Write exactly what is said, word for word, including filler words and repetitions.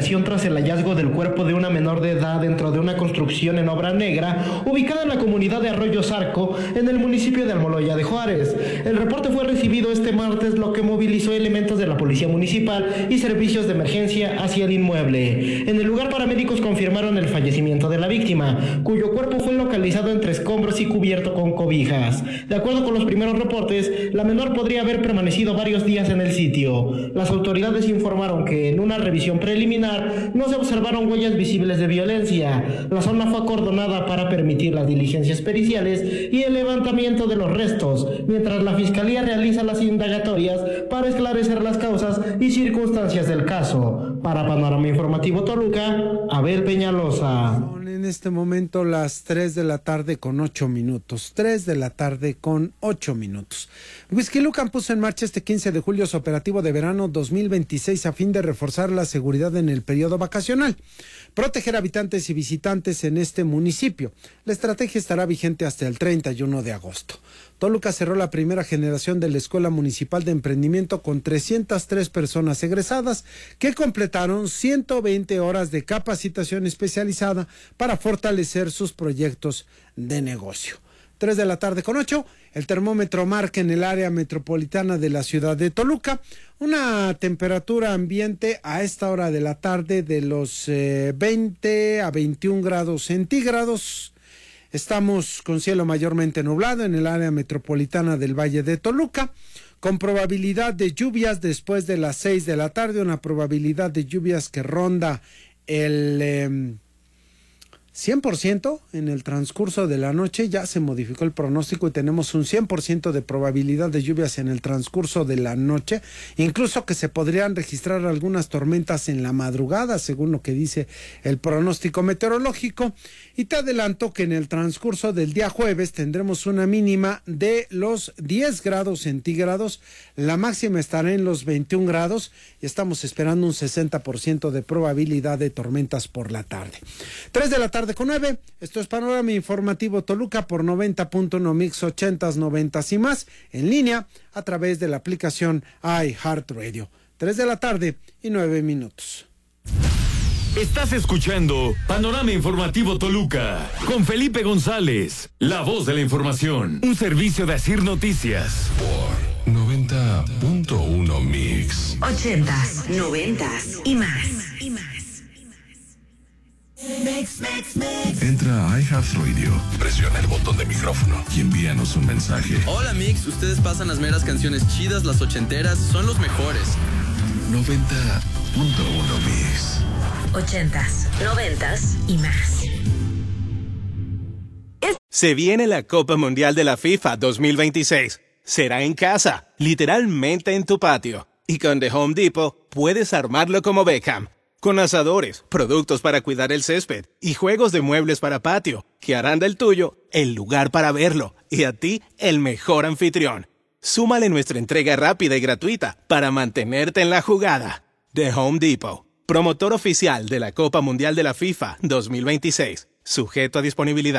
investigación tras el hallazgo del cuerpo de una menor de edad dentro de una construcción en obra negra ubicada en la comunidad de Arroyo Zarco, en el municipio de Almoloya de Juárez. El reporte fue recibido este martes, lo que movilizó elementos de la Policía Municipal y servicios de emergencia hacia el inmueble. En el lugar, paramédicos confirmaron el fallecimiento de la víctima, cuyo cuerpo fue localizado entre escombros y cubierto con cobijas. De acuerdo con los primeros reportes, la menor podría haber permanecido varios días en el sitio. Las autoridades informaron que en una revisión preliminar no se observaron huellas visibles de violencia. La zona fue acordonada para permitir las diligencias periciales y el levantamiento de los restos, mientras la Fiscalía realiza las indagatorias para esclarecer las causas y circunstancias del caso. Para Panorama Informativo Toluca, Abel Peñalosa. En este momento las tres de la tarde con ocho minutos. tres de la tarde con ocho minutos. Whisky Lucan puso en marcha este quince de julio su operativo de verano dos mil veintiséis a fin de reforzar la seguridad en el periodo vacacional, proteger habitantes y visitantes en este municipio. La estrategia estará vigente hasta el treinta y uno de agosto. Toluca cerró la primera generación de la Escuela Municipal de Emprendimiento con trescientas tres personas egresadas que completaron ciento veinte horas de capacitación especializada para fortalecer sus proyectos de negocio. tres de la tarde con ocho, el termómetro marca en el área metropolitana de la ciudad de Toluca una temperatura ambiente a esta hora de la tarde de los eh, veinte a veintiún grados centígrados. Estamos con cielo mayormente nublado en el área metropolitana del Valle de Toluca, con probabilidad de lluvias después de las seis de la tarde, una probabilidad de lluvias que ronda el eh, cien por ciento en el transcurso de la noche. Ya se modificó el pronóstico y tenemos un cien por ciento de probabilidad de lluvias en el transcurso de la noche, incluso que se podrían registrar algunas tormentas en la madrugada, según lo que dice el pronóstico meteorológico. Y te adelanto que en el transcurso del día jueves tendremos una mínima de los diez grados centígrados, la máxima estará en los veintiún grados y estamos esperando un sesenta por ciento de probabilidad de tormentas por la tarde. tres de la tarde con nueve, esto es Panorama Informativo Toluca por noventa punto uno Mix ochentas, noventas y más, en línea a través de la aplicación iHeartRadio. tres de la tarde y nueve minutos. Estás escuchando Panorama Informativo Toluca con Felipe González, la voz de la información, un servicio de Asir Noticias. Por noventa punto uno Mix. Ochentas, noventas y más. Y más. Mix, mix, mix. Entra a iHeartRadio, presiona el botón de micrófono y envíanos un mensaje. Hola Mix, ustedes pasan las meras canciones chidas, las ochenteras, son los mejores. noventa punto uno Mix. Ochentas, noventas y más. Se viene la Copa Mundial de la FIFA dos mil veintiséis. Será en casa, literalmente en tu patio. Y con The Home Depot puedes armarlo como Beckham. Con asadores, productos para cuidar el césped y juegos de muebles para patio, que harán del tuyo el lugar para verlo y a ti el mejor anfitrión. Súmale nuestra entrega rápida y gratuita para mantenerte en la jugada. The Home Depot, promotor oficial de la Copa Mundial de la FIFA dos mil veintiséis, sujeto a disponibilidad.